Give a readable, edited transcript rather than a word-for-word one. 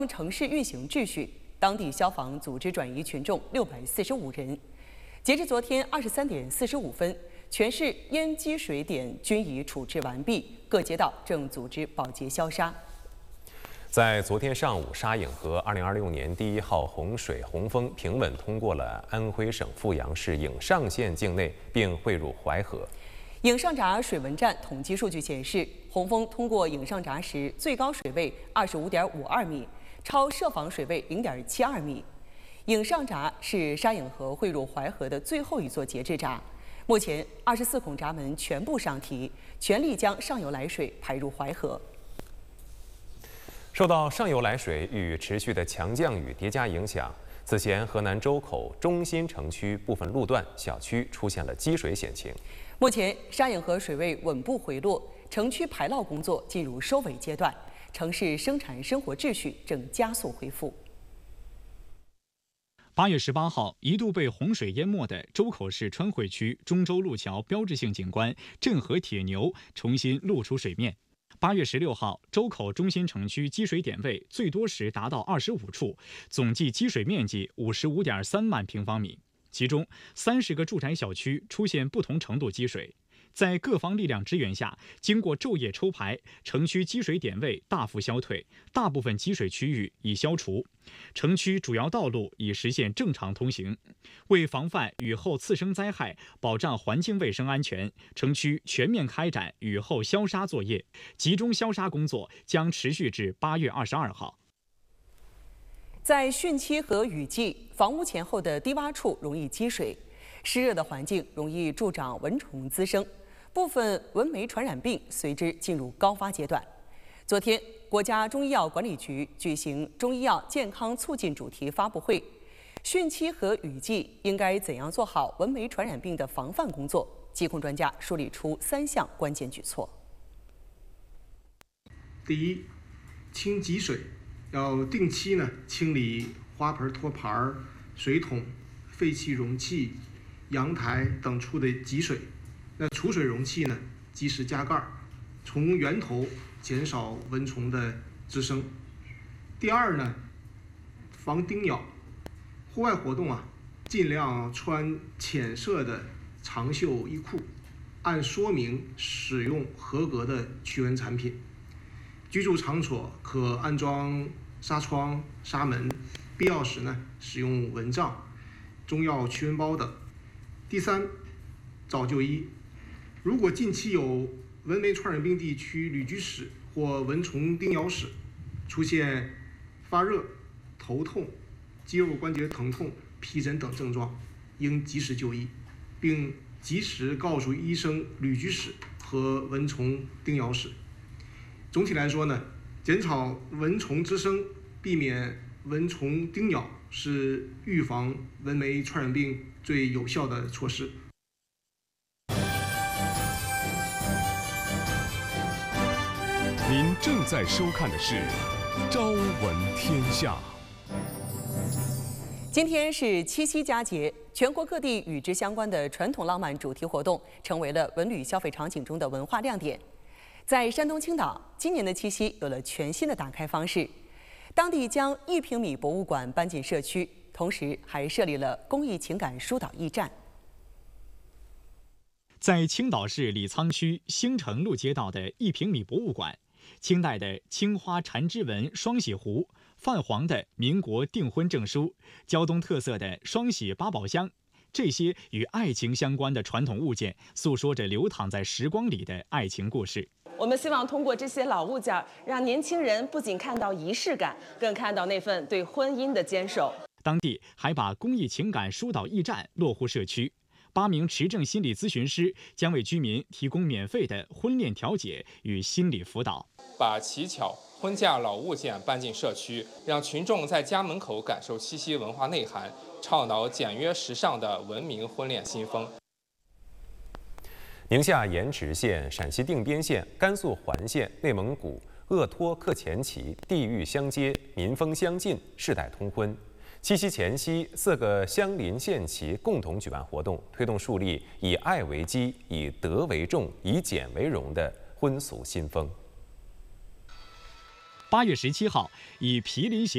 城市运行秩序，当地消防组织转移群众645人。截至昨天23点45分，全市淹积水点均已处置完毕，各街道正组织保洁消杀。 在昨天上午，沙颖河2026年第1号洪水洪峰平稳通过了安徽省阜阳市颍上县境内，并汇入淮河。 颍上闸水文站统计数据显示，洪峰通过颍上闸时，最高水位25.52米，超设防水位0.72米。颍上闸是沙颖河汇入淮河的最后一座节制闸。目前，24孔闸门全部上提，全力将上游来水排入淮河。 受到上游来水与持续的强降雨叠加影响，此前河南周口中心城区部分路段、小区出现了积水险情。 目前，沙颖河水位稳步回落，城区排涝工作进入收尾阶段，城市生产生活秩序正加速恢复。 8月18号，一度被洪水淹没的周口市川汇区中州路桥标志性景观镇河铁牛重新露出水面。8月16号，周口中心城区积水点位最多时达到25处，总计积水面积55.3万平方米。其中30个住宅小区出现不同程度积水，在各方力量支援下，经过昼夜抽排，城区积水点位大幅消退，大部分积水区域已消除，城区主要道路已实现正常通行。为防范雨后次生灾害，保障环境卫生安全，城区全面开展雨后消杀作业，集中消杀工作将持续至8月22号。 在汛期和雨季，房屋前后的低洼处容易积水，湿热的环境容易助长蚊虫滋生，部分蚊媒传染病随之进入高发阶段。昨天，国家中医药管理局举行中医药健康促进主题发布会，汛期和雨季应该怎样做好蚊媒传染病的防范工作？疾控专家梳理出3项关键举措。 第一，清积水。要定期清理花盆、托盘、水桶、废弃容器、阳台等处的积水。那储水容器及时加盖，从源头减少蚊虫的滋生。第二防叮咬。户外活动尽量穿浅色的长袖衣裤，按说明使用合格的驱蚊产品。居住场所可安装纱窗、纱门，必要时使用蚊帐、中药驱蚊包等。第三，早就医。如果近期有蚊媒传染病地区旅居史或蚊虫叮咬史，出现发热、头痛、肌肉关节疼痛、皮疹等症状，应及时就医，并及时告诉医生旅居史和蚊虫叮咬史。总体来说减少蚊虫滋生，避免蚊虫叮咬是预防蚊媒传染病最有效的措施。 您正在收看的是《朝闻天下》。 今天是七夕佳节，全国各地与之相关的传统浪漫主题活动成为了文旅消费场景中的文化亮点。在山东青岛，今年的七夕有了全新的打开方式，当地将1平米博物馆搬进社区，同时还设立了公益情感疏导驿站。 在青岛市李沧区兴城路街道的1平米博物馆，清代的青花缠枝纹双喜壶，泛黄的民国订婚证书，胶东特色的双喜八宝箱，这些与爱情相关的传统物件，诉说着流淌在时光里的爱情故事。 我们希望通过这些老物件，让年轻人不仅看到仪式感，更看到那份对婚姻的坚守。 当地还把公益情感疏导驿站落户社区，8名持证心理咨询师将为居民提供免费的婚恋调解与心理辅导。 把乞巧、婚嫁老物件搬进社区，让群众在家门口感受七夕文化内涵，倡导简约时尚的文明婚恋新风。 宁夏盐池县、陕西定边县、甘肃环县、内蒙古鄂托克前旗地域相接，民风相近，世代通婚。七夕前夕，4个相邻县旗共同举办活动，推动树立以爱为基、以德为重、以简为荣的婚俗新风。 8月17号，以毗邻协